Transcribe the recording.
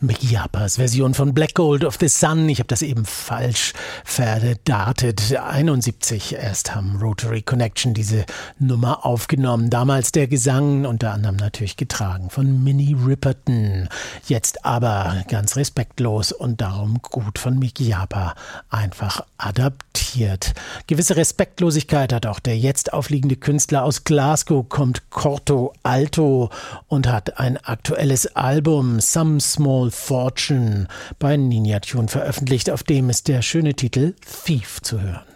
Mickey Jappers Version von Black Gold of the Sun. Ich habe das eben falsch verdatet. 71 erst haben Rotary Connection diese Nummer aufgenommen. Damals der Gesang, unter anderem natürlich getragen von Minnie Riperton. Jetzt aber ganz respektlos und darum gut von Mickey Japa einfach adaptiert. Gewisse Respektlosigkeit hat auch der jetzt aufliegende Künstler aus Glasgow, kommt Corto Alto und hat ein aktuelles Album Some Small Fortune bei Ninja Tune veröffentlicht, auf dem ist der schöne Titel Thief zu hören.